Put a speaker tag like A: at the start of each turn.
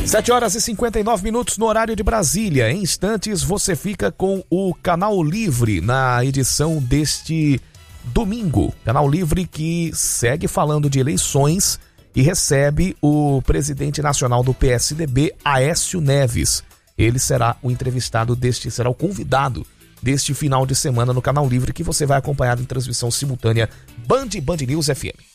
A: 7h59 no horário de Brasília. Em instantes você fica com o Canal Livre na edição deste domingo. Canal Livre que segue falando de eleições e recebe o presidente nacional do PSDB, Aécio Neves. Ele será o entrevistado será o convidado deste final de semana no Canal Livre, que você vai acompanhar em transmissão simultânea Band News FM.